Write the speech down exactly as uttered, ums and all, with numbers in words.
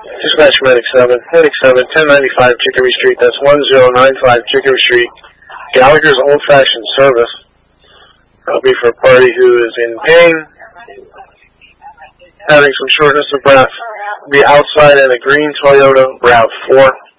Dispatch Medic seven, Medic seven, ten ninety-five Chicory Street, that's one zero nine five Chicory Street, Gallagher's Old Fashioned Service. That'll be for a party who is in pain, having some shortness of breath. Be outside in a green Toyota RAV four.